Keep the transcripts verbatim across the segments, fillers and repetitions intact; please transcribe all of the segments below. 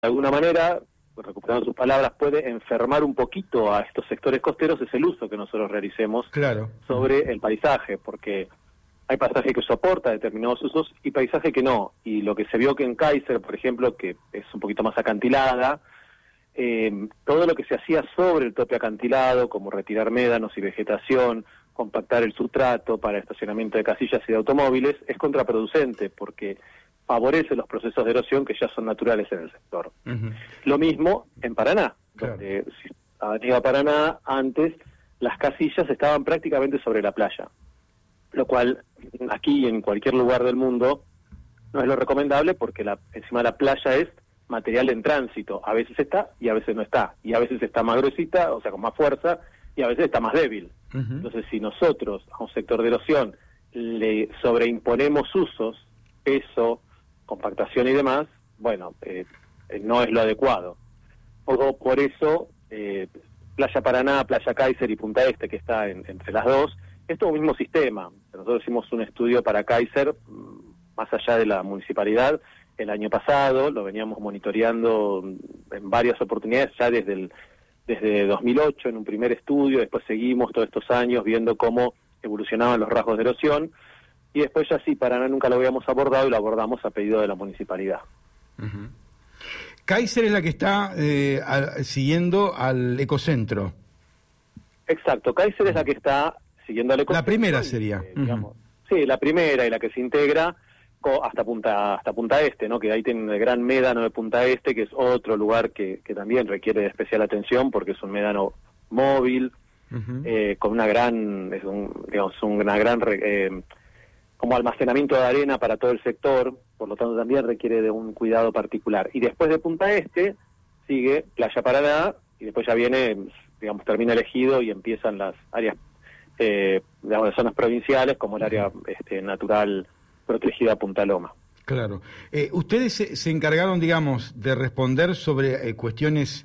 de alguna manera, recuperando sus palabras, puede enfermar un poquito a estos sectores costeros es el uso que nosotros realicemos claro. sobre el paisaje, porque hay paisaje que soporta determinados usos y paisaje que no. Y lo que se vio que en Kaiser, por ejemplo, que es un poquito más acantilada, eh, todo lo que se hacía sobre el propio acantilado, como retirar médanos y vegetación, compactar el sustrato para estacionamiento de casillas y de automóviles, es contraproducente porque favorece los procesos de erosión que ya son naturales en el sector. Uh-huh. Lo mismo en Paraná, claro. donde Avenida Paraná, antes las casillas estaban prácticamente sobre la playa, lo cual aquí y en cualquier lugar del mundo no es lo recomendable porque la, encima de la playa es material en tránsito, a veces está y a veces no está, y a veces está más gruesita, o sea, con más fuerza, y a veces está más débil. Uh-huh. Entonces, si nosotros a un sector de erosión le sobreimponemos usos, peso, compactación y demás, bueno, eh, no es lo adecuado. O por eso, eh, Playa Paraná, Playa Kaiser y Punta Este, que está en, entre las dos, es todo un mismo sistema. Nosotros hicimos un estudio para Kaiser, más allá de la municipalidad, el año pasado, lo veníamos monitoreando en varias oportunidades, ya desde el desde dos mil ocho en un primer estudio, después seguimos todos estos años viendo cómo evolucionaban los rasgos de erosión, y después ya sí, Paraná nunca lo habíamos abordado y lo abordamos a pedido de la municipalidad. Uh-huh. Kaiser es la que está eh, a, siguiendo al ecocentro. Exacto, Kaiser es la que está siguiendo al ecocentro. La primera sería. Eh, digamos, uh-huh. Sí, la primera y la que se integra hasta Punta hasta Punta Este, ¿no? Que ahí tiene el gran médano de Punta Este, que es otro lugar que, que también requiere de especial atención porque es un médano móvil, uh-huh. eh, con una gran, es un, digamos, una gran eh, como almacenamiento de arena para todo el sector, por lo tanto también requiere de un cuidado particular. Y después de Punta Este sigue Playa Paraná y después ya viene, digamos, termina el ejido y empiezan las áreas, eh, digamos, las zonas provinciales como el área este, natural protegida Punta Loma. Claro. Eh, ¿Ustedes se, se encargaron, digamos, de responder sobre eh, cuestiones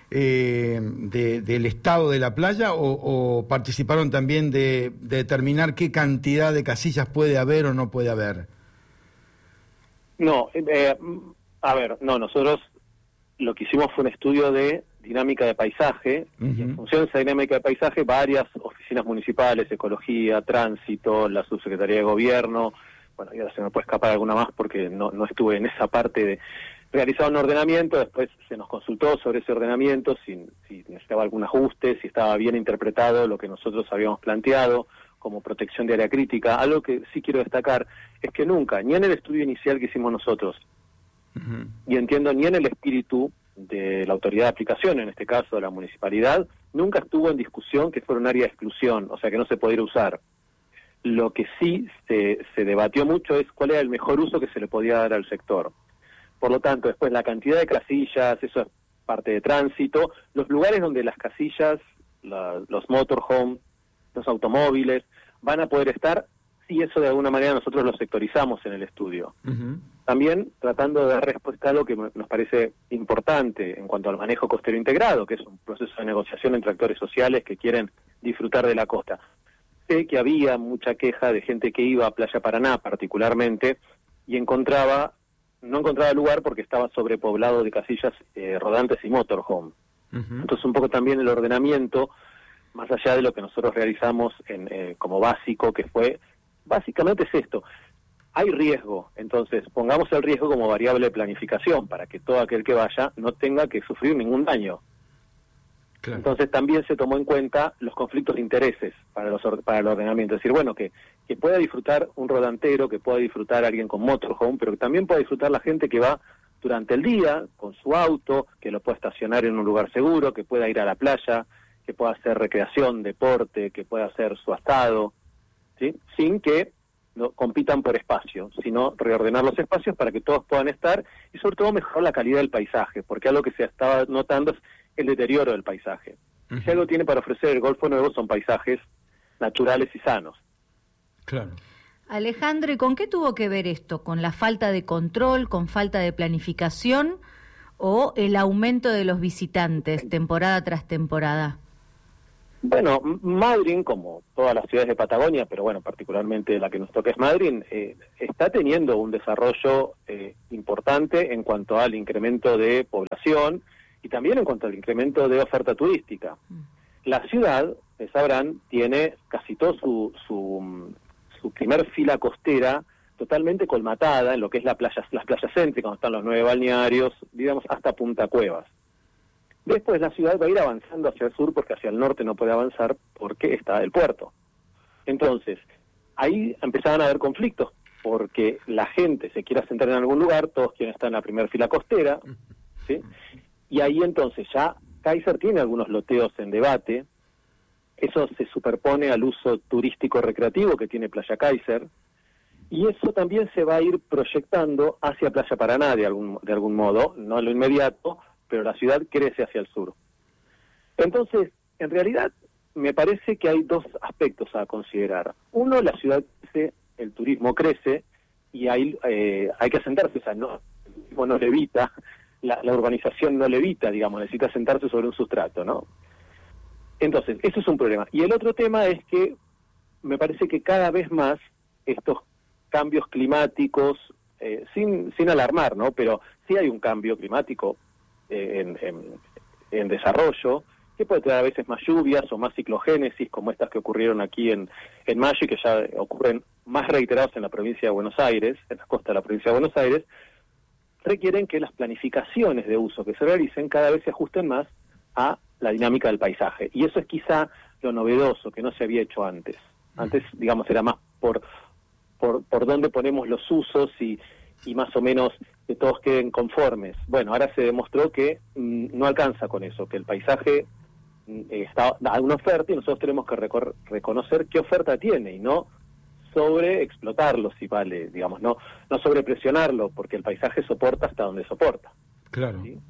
eh, de, del estado de la playa o, o participaron también de, de determinar qué cantidad de casillas puede haber o no puede haber? No, eh, a ver, no, nosotros lo que hicimos fue un estudio de dinámica de paisaje, uh-huh. y en función de esa dinámica de paisaje, varias oficinas municipales, ecología, tránsito, la subsecretaría de gobierno, bueno, y ahora se me puede escapar alguna más porque no, no estuve en esa parte de realizar un ordenamiento, después se nos consultó sobre ese ordenamiento, si, si necesitaba algún ajuste, si estaba bien interpretado lo que nosotros habíamos planteado como protección de área crítica. Algo que sí quiero destacar es que nunca, ni en el estudio inicial que hicimos nosotros, uh-huh. y entiendo ni en el espíritu de la autoridad de aplicación, en este caso de la municipalidad, nunca estuvo en discusión que fuera un área de exclusión, o sea que no se pudiera usar. Lo que sí se, se debatió mucho es cuál era el mejor uso que se le podía dar al sector. Por lo tanto, después la cantidad de casillas, eso es parte de tránsito, los lugares donde las casillas, la, los motorhome, los automóviles, van a poder estar, si eso de alguna manera nosotros lo sectorizamos en el estudio. Uh-huh. También tratando de dar respuesta a lo que nos parece importante en cuanto al manejo costero integrado, que es un proceso de negociación entre actores sociales que quieren disfrutar de la costa. Sé que había mucha queja de gente que iba a Playa Paraná particularmente y encontraba, no encontraba lugar porque estaba sobrepoblado de casillas eh, rodantes y motorhome. Uh-huh. Entonces un poco también el ordenamiento, más allá de lo que nosotros realizamos en, eh, como básico, que fue, básicamente es esto, hay riesgo, entonces pongamos el riesgo como variable de planificación para que todo aquel que vaya no tenga que sufrir ningún daño. Claro. Entonces también se tomó en cuenta los conflictos de intereses para los para el ordenamiento, es decir, bueno, que, que pueda disfrutar un rodantero, que pueda disfrutar alguien con motorhome, pero que también pueda disfrutar la gente que va durante el día con su auto, que lo pueda estacionar en un lugar seguro, que pueda ir a la playa, que pueda hacer recreación, deporte, que pueda hacer su asado, ¿sí? Sin que no compitan por espacio, sino reordenar los espacios para que todos puedan estar y sobre todo mejorar la calidad del paisaje, porque algo que se estaba notando es el deterioro del paisaje. Uh-huh. Si algo tiene para ofrecer el Golfo Nuevo son paisajes naturales y sanos. Claro. Alejandro, ¿y con qué tuvo que ver esto? ¿Con la falta de control, con falta de planificación o el aumento de los visitantes temporada tras temporada? Bueno, Madryn, como todas las ciudades de Patagonia, pero bueno, particularmente la que nos toca es Madryn, eh, está teniendo un desarrollo eh, importante en cuanto al incremento de población y también en cuanto al incremento de oferta turística. La ciudad, eh, sabrán, tiene casi todo su, su, su primer fila costera totalmente colmatada en lo que es la playa, las playas céntricas, donde están los nueve balnearios, digamos, hasta Punta Cuevas. Después la ciudad va a ir avanzando hacia el sur porque hacia el norte no puede avanzar porque está el puerto. Entonces, ahí empezaban a haber conflictos porque la gente se quiere asentar en algún lugar, todos quieren estar en la primera fila costera, ¿sí? Y ahí entonces ya Kaiser tiene algunos loteos en debate, eso se superpone al uso turístico recreativo que tiene Playa Kaiser, y eso también se va a ir proyectando hacia Playa Paraná de algún, de algún modo, no en lo inmediato, pero la ciudad crece hacia el sur. Entonces, en realidad, me parece que hay dos aspectos a considerar. Uno, la ciudad crece, el turismo crece, y ahí eh, hay que asentarse, o sea, no, el turismo no levita, la, la urbanización no levita, digamos, necesita sentarse sobre un sustrato, ¿no? Entonces, eso es un problema. Y el otro tema es que me parece que cada vez más estos cambios climáticos, eh, sin, sin alarmar, ¿no? Pero sí hay un cambio climático En, en, en desarrollo, que puede traer a veces más lluvias o más ciclogénesis, como estas que ocurrieron aquí en, en mayo y que ya ocurren más reiterados en la provincia de Buenos Aires, en la costa de la provincia de Buenos Aires, requieren que las planificaciones de uso que se realicen cada vez se ajusten más a la dinámica del paisaje. Y eso es quizá lo novedoso, que no se había hecho antes. Antes, digamos, era más por, por, por dónde ponemos los usos y, y más o menos que todos queden conformes. Bueno, ahora se demostró que mm, no alcanza con eso, que el paisaje mm, está, da una oferta y nosotros tenemos que recor- reconocer qué oferta tiene y no sobre explotarlo, si vale, digamos, no no sobrepresionarlo, porque el paisaje soporta hasta donde soporta. Claro. ¿Sí?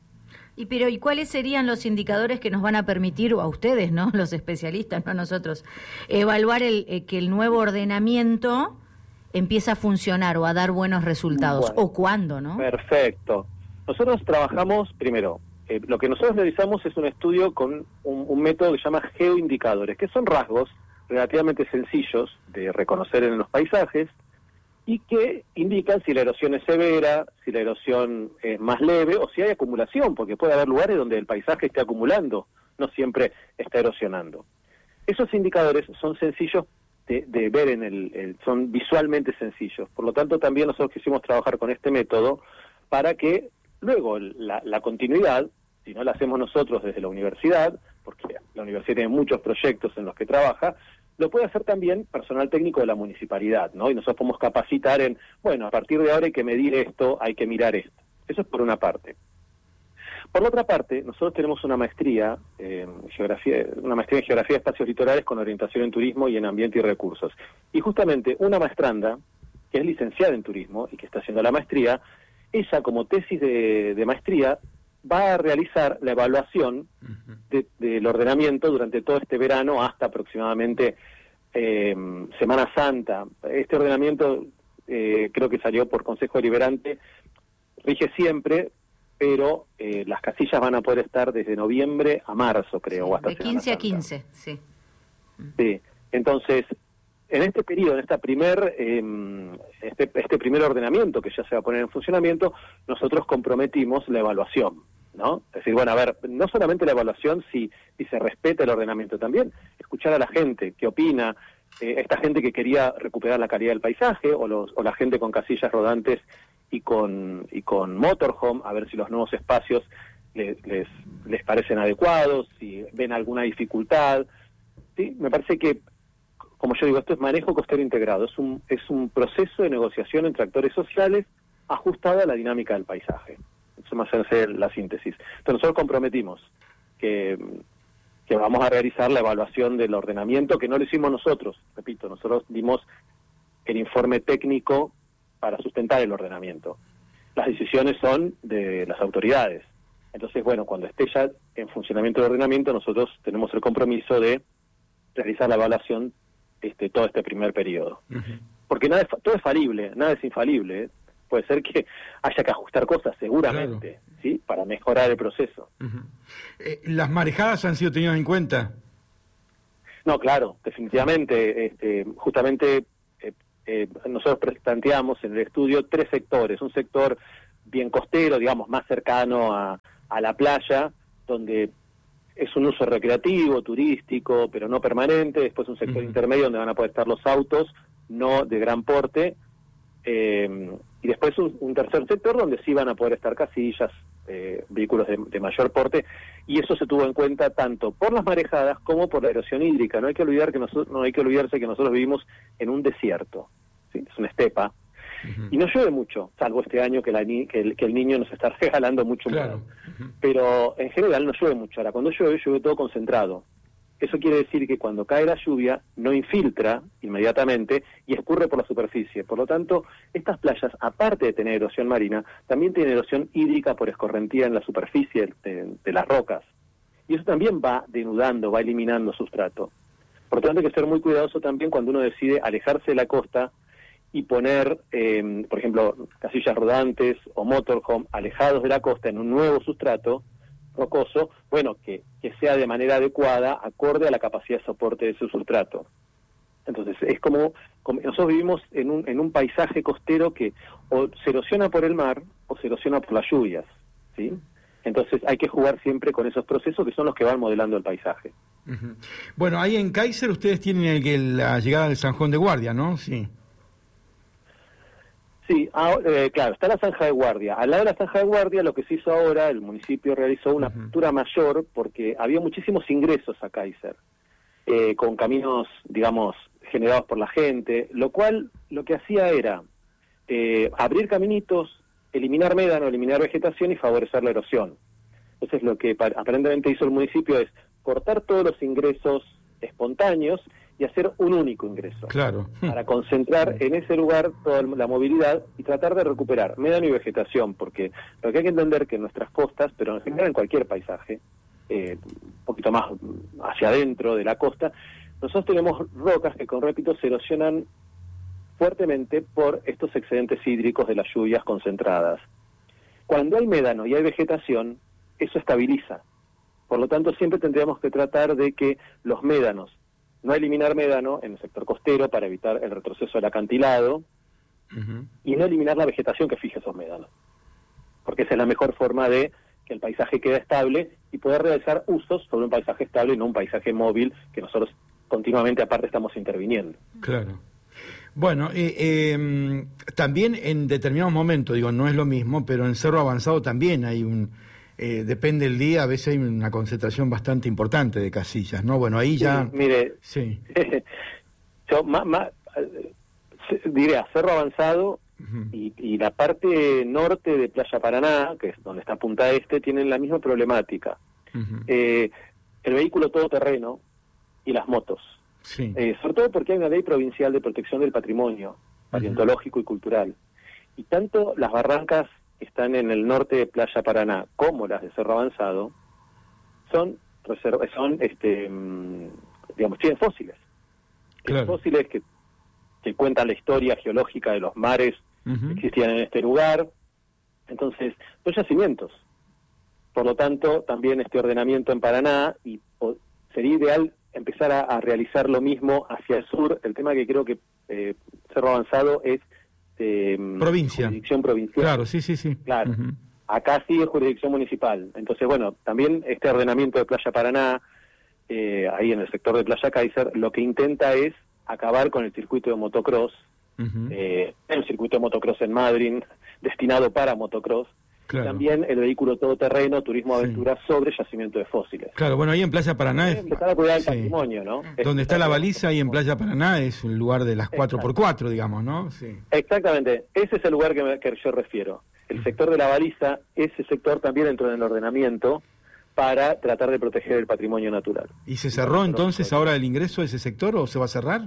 Y pero ¿y cuáles serían los indicadores que nos van a permitir, o a ustedes, ¿no?, los especialistas, no a nosotros, evaluar el eh, que el nuevo ordenamiento empieza a funcionar o a dar buenos resultados? Bueno, ¿O cuándo, no? Perfecto. Nosotros trabajamos, primero, eh, lo que nosotros realizamos es un estudio con un, un método que se llama geoindicadores, que son rasgos relativamente sencillos de reconocer en los paisajes y que indican si la erosión es severa, si la erosión es más leve o si hay acumulación, porque puede haber lugares donde el paisaje esté acumulando, no siempre está erosionando. Esos indicadores son sencillos De, de ver en el, el, son visualmente sencillos. Por lo tanto, también nosotros quisimos trabajar con este método para que luego la, la continuidad, si no la hacemos nosotros desde la universidad, porque la universidad tiene muchos proyectos en los que trabaja, lo puede hacer también personal técnico de la municipalidad, ¿no? Y nosotros podemos capacitar en, bueno, a partir de ahora hay que medir esto, hay que mirar esto. Eso es por una parte. Por la otra parte, nosotros tenemos una maestría en geografía, una maestría en geografía de espacios litorales con orientación en turismo y en ambiente y recursos. Y justamente una maestranda, que es licenciada en turismo y que está haciendo la maestría, ella como tesis de, de maestría va a realizar la evaluación de, del ordenamiento durante todo este verano hasta aproximadamente eh, Semana Santa. Este ordenamiento eh, creo que salió por Consejo Deliberante, rige siempre, pero eh, las casillas van a poder estar desde noviembre a marzo, creo, Sí, o hasta de quince a quince, sí. Sí, entonces, en este periodo, en esta primer, eh, este, este primer ordenamiento que ya se va a poner en funcionamiento, nosotros comprometimos la evaluación, ¿no? Es decir, bueno, a ver, no solamente la evaluación si, si se respeta el ordenamiento, también escuchar a la gente, qué opina, eh, esta gente que quería recuperar la calidad del paisaje, o, los, o la gente con casillas rodantes y con y con motorhome, a ver si los nuevos espacios les, les, les parecen adecuados, si ven alguna dificultad. Sí, me parece que, como yo digo, esto es manejo costero integrado, es un es un proceso de negociación entre actores sociales ajustado a la dinámica del paisaje. Eso más o menos la síntesis. Entonces nosotros comprometimos que, que vamos a realizar la evaluación del ordenamiento, que no lo hicimos nosotros, repito, nosotros dimos el informe técnico para sustentar el ordenamiento. Las decisiones son de las autoridades. Entonces, bueno, cuando esté ya en funcionamiento el ordenamiento, nosotros tenemos el compromiso de realizar la evaluación este todo este primer periodo. Uh-huh. Porque nada es, todo es falible, nada es infalible, ¿eh? Puede ser que haya que ajustar cosas, seguramente, claro, ¿sí? Para mejorar el proceso. Uh-huh. Eh, ¿Las marejadas han sido tenidas en cuenta? No, claro, definitivamente. Este, justamente eh, eh, nosotros planteamos en el estudio tres sectores. Un sector bien costero, digamos, más cercano a, a la playa, donde es un uso recreativo, turístico, pero no permanente. Después un sector uh-huh. intermedio donde van a poder estar los autos, no de gran porte. Eh, y después un, un tercer sector donde sí van a poder estar casillas, eh, vehículos de, de mayor porte, y eso se tuvo en cuenta tanto por las marejadas como por la erosión hídrica. No hay que olvidar que nosotros, no hay que olvidarse que nosotros vivimos en un desierto, ¿sí? Es una estepa, uh-huh. y no llueve mucho, salvo este año que, la ni, que, el, que el niño nos está regalando mucho, claro. uh-huh. pero en general no llueve mucho. Ahora, cuando llueve, llueve todo concentrado. Eso quiere decir que cuando cae la lluvia no infiltra inmediatamente y escurre por la superficie. Por lo tanto, estas playas, aparte de tener erosión marina, también tienen erosión hídrica por escorrentía en la superficie de, de las rocas. Y eso también va denudando, va eliminando sustrato. Por lo tanto, hay que ser muy cuidadoso también cuando uno decide alejarse de la costa y poner, eh, por ejemplo, casillas rodantes o motorhome alejados de la costa en un nuevo sustrato rocoso, bueno, que, que sea de manera adecuada, acorde a la capacidad de soporte de su sustrato. Entonces, es como, como nosotros vivimos en un, en un paisaje costero que o se erosiona por el mar o se erosiona por las lluvias, ¿sí? Entonces hay que jugar siempre con esos procesos que son los que van modelando el paisaje. Uh-huh. Bueno, ahí en Kaiser ustedes tienen el, el, la llegada del Zanjón de Guardia, ¿no? Sí. Sí, ahora, eh, claro, está la zanja de guardia. Al lado de la zanja de guardia, lo que se hizo ahora, el municipio realizó una apertura uh-huh. mayor porque había muchísimos ingresos a Kaiser, eh, con caminos, digamos, generados por la gente, lo cual lo que hacía era eh, abrir caminitos, eliminar médano, eliminar vegetación y favorecer la erosión. Entonces, lo que aparentemente hizo el municipio es cortar todos los ingresos espontáneos y hacer un único ingreso, claro, para concentrar en ese lugar toda la movilidad y tratar de recuperar médano y vegetación, porque lo que hay que entender que en nuestras costas, pero en general en cualquier paisaje, eh, un poquito más hacia adentro de la costa, nosotros tenemos rocas que, con repito, se erosionan fuertemente por estos excedentes hídricos de las lluvias concentradas. Cuando hay médano y hay vegetación, eso estabiliza. Por lo tanto, siempre tendríamos que tratar de que los médanos, no eliminar médano en el sector costero para evitar el retroceso del acantilado, uh-huh. y no eliminar la vegetación que fije esos médanos, porque esa es la mejor forma de que el paisaje quede estable y poder realizar usos sobre un paisaje estable y no un paisaje móvil que nosotros continuamente aparte estamos interviniendo. Claro. Bueno, eh, eh, también en determinados momentos, digo, no es lo mismo, pero en Cerro Avanzado también hay un... Eh, depende del día, a veces hay una concentración bastante importante de casillas, ¿no? Bueno, ahí ya... Sí, mire, sí. yo más, más, diré, Cerro Avanzado uh-huh. y, y la parte norte de Playa Paraná, que es donde está Punta Este, tienen la misma problemática. Uh-huh. Eh, el vehículo todoterreno y las motos. Sí. Eh, sobre todo porque hay una ley provincial de protección del patrimonio paleontológico uh-huh. y cultural. Y tanto las barrancas que están en el norte de Playa Paraná, como las de Cerro Avanzado, son reserva, son este digamos, tienen fósiles. Claro. Fósiles que, que cuentan la historia geológica de los mares uh-huh. que existían en este lugar. Entonces, son yacimientos. Por lo tanto, también este ordenamiento en Paraná, y o, sería ideal empezar a, a realizar lo mismo hacia el sur. El tema que creo que eh, Cerro Avanzado es Eh, provincia. Jurisdicción provincial. Claro, sí, sí, sí. Claro. Uh-huh. Acá sí es jurisdicción municipal. Entonces, bueno, también este ordenamiento de Playa Paraná, eh, ahí en el sector de Playa Kaiser, lo que intenta es acabar con el circuito de motocross. Uh-huh. Eh, el circuito de motocross en Madrid, destinado para motocross. Claro. También el vehículo todoterreno, turismo aventura sí. sobre yacimiento de fósiles. Claro, bueno, ahí en Playa Paraná es... Empezar a cuidar el sí. patrimonio, ¿no? Donde está la baliza, ahí en Playa Paraná, es un lugar de las cuatro por cuatro, digamos, ¿no? Sí. Exactamente, ese es el lugar que, me, que yo refiero. El sector de la baliza, ese sector también entró en el ordenamiento para tratar de proteger el patrimonio natural. ¿Y se cerró entonces ahora el ingreso a ese sector o se va a cerrar?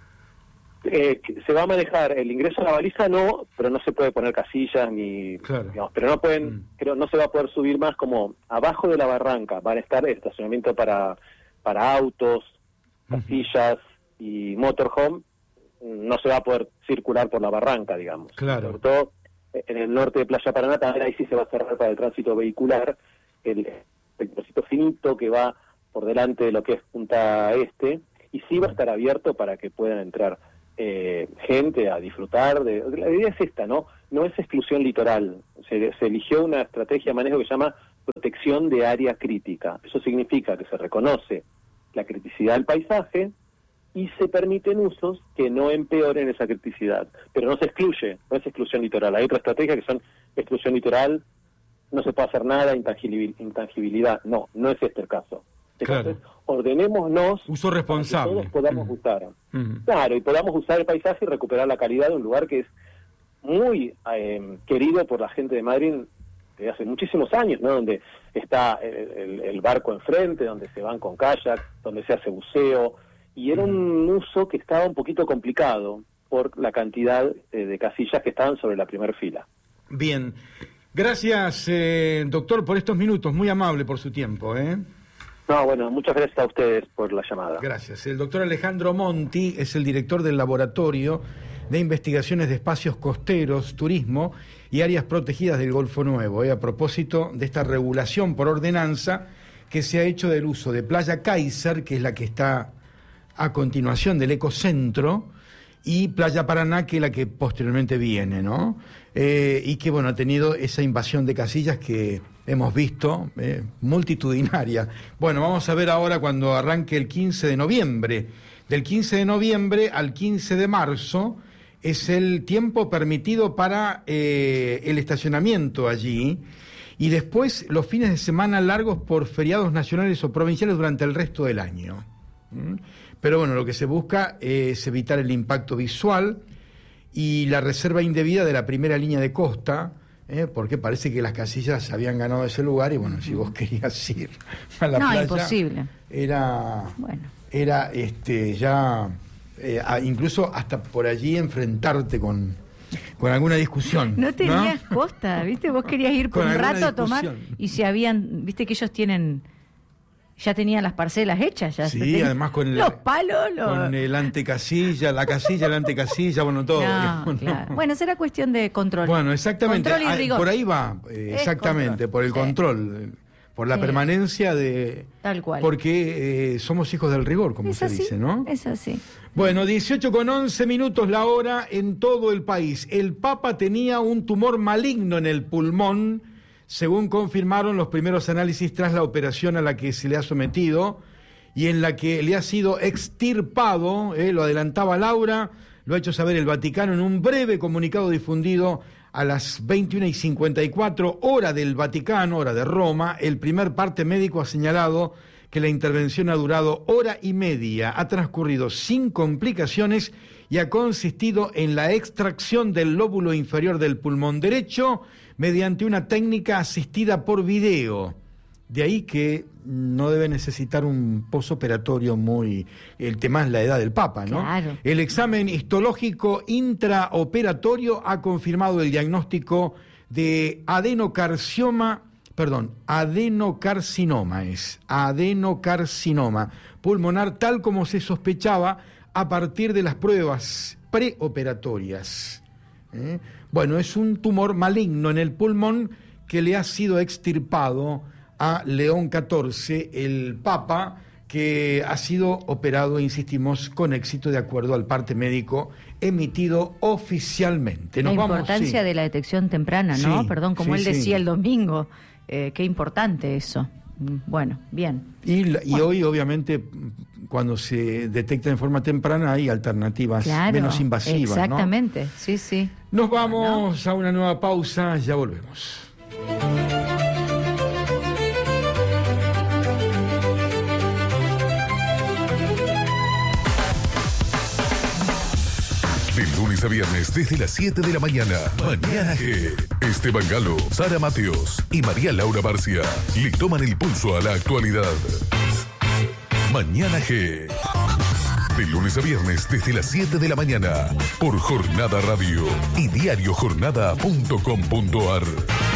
Eh, se va a manejar el ingreso a la baliza, no, pero no se puede poner casillas ni, claro. digamos, pero no pueden, mm. creo, no se va a poder subir más, como abajo de la barranca van a estar el estacionamiento para para autos, casillas uh-huh. y motorhome, no se va a poder circular por la barranca, digamos. Claro. Sobre todo en el norte de Playa Paraná, también ahí sí se va a cerrar para el tránsito vehicular, el, el trocito finito que va por delante de lo que es Punta Este, y sí va a estar abierto para que puedan entrar eh, gente a disfrutar. De, la idea es esta, ¿no? No es exclusión litoral. Se, se eligió una estrategia de manejo que se llama protección de área crítica. Eso significa que se reconoce la criticidad del paisaje y se permiten usos que no empeoren esa criticidad. Pero no se excluye, no es exclusión litoral. Hay otras estrategias que son exclusión litoral, no se puede hacer nada, intangibilidad. No, no es este el caso. Entonces, claro, ordenémonos uso responsable, para que todos podamos uh-huh. usar. Uh-huh. Claro, y podamos usar el paisaje y recuperar la calidad de un lugar que es muy eh, querido por la gente de Madrid desde hace muchísimos años, ¿no? Donde está el, el, el barco enfrente, donde se van con kayak, donde se hace buceo, y era un uso que estaba un poquito complicado por la cantidad eh, de casillas que estaban sobre la primera fila. Bien, gracias eh, doctor por estos minutos, muy amable por su tiempo, ¿eh? No, bueno, muchas gracias a ustedes por la llamada. Gracias. El doctor Alejandro Monti es el director del Laboratorio de Investigaciones de Espacios Costeros, Turismo y Áreas Protegidas del Golfo Nuevo, ¿eh? A propósito de esta regulación por ordenanza que se ha hecho del uso de Playa Kaiser, que es la que está a continuación del Ecocentro, y Playa Paraná, que es la que posteriormente viene, ¿no? Eh, y que, bueno, ha tenido esa invasión de casillas que hemos visto, eh, multitudinaria. Bueno, vamos a ver ahora cuando arranque el quince de noviembre. Del quince de noviembre al quince de marzo es el tiempo permitido para eh, el estacionamiento allí, y después los fines de semana largos por feriados nacionales o provinciales durante el resto del año. ¿Mm? Pero bueno, lo que se busca es evitar el impacto visual y la reserva indebida de la primera línea de costa, ¿eh? Porque parece que las casillas habían ganado ese lugar y bueno, si vos querías ir a la no, playa... imposible. Era, bueno. era este, ya, eh, a, incluso hasta por allí enfrentarte con, con alguna discusión. No tenías ¿no? costa, ¿viste? Vos querías ir por un rato a tomar y si habían, viste que ellos tienen... Ya tenían las parcelas hechas, ya. Sí, tenían, además con el, los palos, los... con el antecasilla, la casilla, el antecasilla, bueno, todo. No, bueno. Claro. Bueno, será cuestión de control. Bueno, exactamente. Control y rigor. Por ahí va, eh, exactamente, por el sí. control, por la sí. permanencia de... Tal cual. Porque eh, somos hijos del rigor, como es se así, dice, ¿no? Es así. Bueno, dieciocho con once minutos la hora en todo el país. El Papa tenía un tumor maligno en el pulmón, según confirmaron los primeros análisis tras la operación a la que se le ha sometido y en la que le ha sido extirpado, eh, lo adelantaba Laura, lo ha hecho saber el Vaticano en un breve comunicado difundido a las veintiuna y cincuenta y cuatro, hora del Vaticano, hora de Roma. El primer parte médico ha señalado que la intervención ha durado hora y media, ha transcurrido sin complicaciones y ha consistido en la extracción del lóbulo inferior del pulmón derecho mediante una técnica asistida por video. De ahí que no debe necesitar un posoperatorio muy... El tema es la edad del Papa, ¿no? Claro. El examen histológico intraoperatorio ha confirmado el diagnóstico de adenocarcioma, perdón, adenocarcinoma es, adenocarcinoma pulmonar, tal como se sospechaba a partir de las pruebas preoperatorias. ¿Eh? Bueno, es un tumor maligno en el pulmón que le ha sido extirpado a León catorce, el Papa, que ha sido operado, insistimos, con éxito de acuerdo al parte médico emitido oficialmente. Nos la vamos, importancia sí. de la detección temprana, ¿no? Sí, Perdón, como sí, él decía sí. el domingo, eh, qué importante eso. Bueno, bien. Y, y bueno. hoy, obviamente, cuando se detecta en forma temprana hay alternativas claro, menos invasivas, exactamente, ¿no? sí, sí. Nos vamos bueno. a una nueva pausa, ya volvemos. De lunes a viernes desde las siete de la mañana. Mañana G. Esteban Galo, Sara Mateos y María Laura Barcia le toman el pulso a la actualidad. Mañana G. De lunes a viernes desde las siete de la mañana por Jornada Radio y diario jornada punto com punto ar.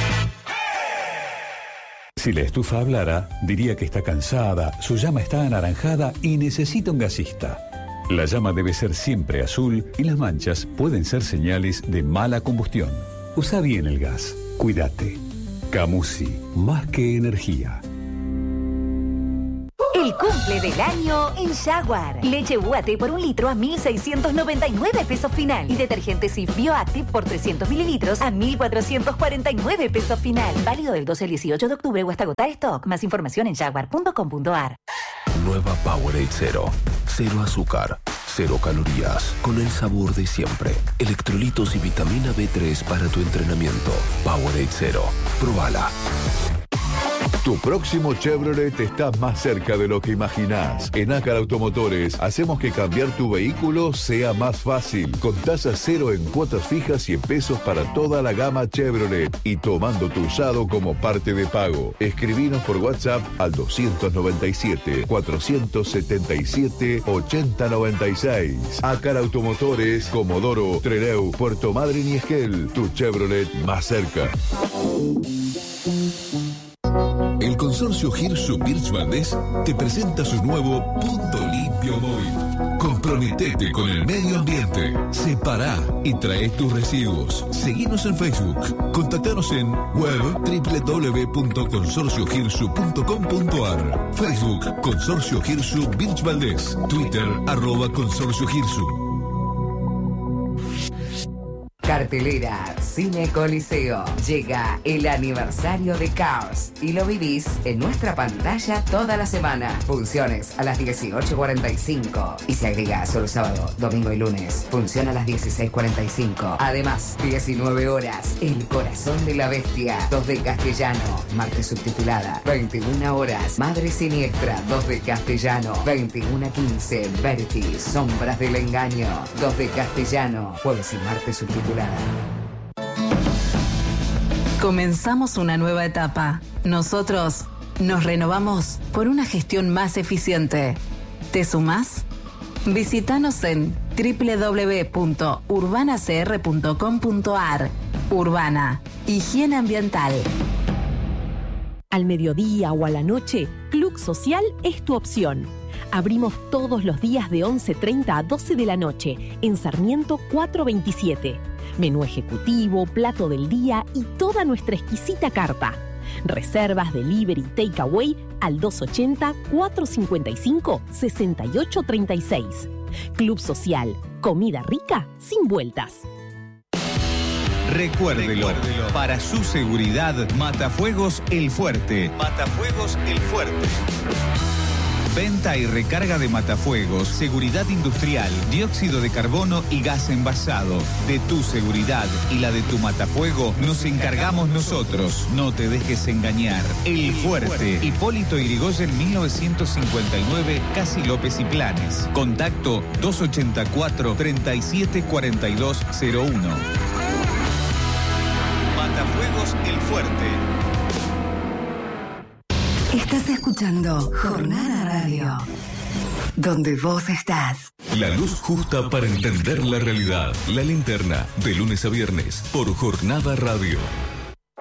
Si la estufa hablara, diría que está cansada, su llama está anaranjada y necesita un gasista. La llama debe ser siempre azul y las manchas pueden ser señales de mala combustión. Usa bien el gas. Cuídate. Camusi, más que energía. El El cumple del año en Jaguar. Leche U A T por un litro a mil seiscientos noventa y nueve pesos final. Y detergente Cif Bioactive por trescientos mililitros a mil cuatrocientos cuarenta y nueve pesos final. Válido del doce al dieciocho de octubre o hasta agotar stock. Más información en jaguar punto com punto a r. Nueva Powerade Cero. Cero azúcar, cero calorías, con el sabor de siempre. Electrolitos y vitamina B tres para tu entrenamiento. Powerade Cero. Probala. Tu próximo Chevrolet está más cerca de lo que imaginás. En Acar Automotores hacemos que cambiar tu vehículo sea más fácil. Con tasas cero en cuotas fijas y en pesos para toda la gama Chevrolet. Y tomando tu usado como parte de pago. Escribinos por WhatsApp al dos nueve siete, cuatro siete siete, ocho cero nueve seis. Acar Automotores, Comodoro, Trelew, Puerto Madryn y Esquel. Tu Chevrolet más cerca. El consorcio Hirsu Birch Valdés te presenta su nuevo Punto Limpio Móvil. Comprometete con el medio ambiente. Separá y trae tus residuos. Seguinos en Facebook. Contactanos en web doble u doble u doble u punto consorcio hirsu punto com punto a r. Facebook Consorcio Hirsu Birch Valdés. Twitter arroba Consorcio Hirsu. Cartelera Cine Coliseo. Llega el aniversario de Caos y lo vivís en nuestra pantalla toda la semana. Funciones a las dieciocho cuarenta y cinco y se agrega solo sábado, domingo y lunes. Función a las dieciséis cuarenta y cinco. Además, diecinueve horas, El Corazón de la Bestia, dos de castellano. Martes subtitulada. veintiuna horas, Madre Siniestra, dos de castellano. veintiuno quince, Verti, Sombras del Engaño, dos de castellano. Jueves y martes subtitulada. Comenzamos una nueva etapa. Nosotros nos renovamos por una gestión más eficiente. ¿Te sumás? Visítanos en doble u doble u doble u punto urbana c r punto com punto a r. Urbana. Higiene ambiental. Al mediodía o a la noche, Club Social es tu opción. Abrimos todos los días de once treinta a doce de la noche en Sarmiento cuatrocientos veintisiete. Menú ejecutivo, plato del día y toda nuestra exquisita carta. Reservas, delivery, takeaway al dos ochenta, cuatrocientos cincuenta y cinco, sesenta y ocho treinta y seis. Club Social, comida rica sin vueltas. Recuérdelo, Recuérdelo, para su seguridad, Matafuegos El Fuerte. Matafuegos El Fuerte. Venta y recarga de matafuegos, seguridad industrial, dióxido de carbono y gas envasado. De tu seguridad y la de tu matafuego nos encargamos nosotros. No te dejes engañar. El Fuerte. Hipólito Yrigoyen mil novecientos cincuenta y nueve, Casi López y Planes. Contacto dos ochenta y cuatro, treinta y siete cuarenta y dos cero uno. Matafuegos El Fuerte. Estás escuchando Jornada Radio, donde vos estás. La luz justa para entender la realidad. La Linterna, de lunes a viernes, por Jornada Radio.